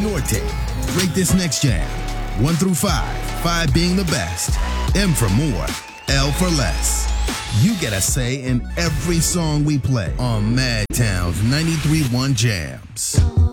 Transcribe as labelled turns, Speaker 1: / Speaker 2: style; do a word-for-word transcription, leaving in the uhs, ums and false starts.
Speaker 1: your take. Rate this next jam. One through five. Five being the best. M for more. L for less. You get a say in every song we play on Mad Town's ninety-three point one Jams.